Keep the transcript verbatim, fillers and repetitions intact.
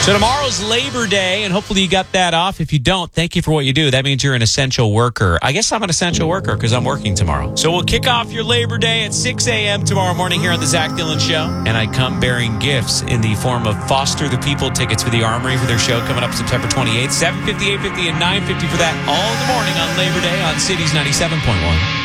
So tomorrow's Labor Day, and hopefully you got that off. If you don't, thank you for what you do. That means you're an essential worker. I guess I'm an essential worker because I'm working tomorrow. So we'll kick off your Labor Day at six a.m. tomorrow morning here on the Zach Dillon Show. And I come bearing gifts in the form of Foster the People tickets for the Armory for their show coming up September twenty-eighth. seven fifty, eight fifty, and nine fifty for that all in the morning on Labor Day on Cities ninety-seven point one.